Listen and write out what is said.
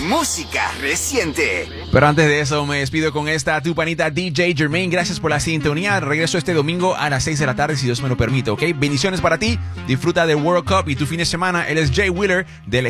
música reciente. Pero antes de eso, me despido con esta tu panita DJ Jermaine. Gracias por la sintonía. Regreso este domingo a las 6 de la tarde, si Dios me lo permite, ¿ok? Bendiciones para ti. Disfruta del World Cup y tu fin de semana. Él es Jay Wheeler de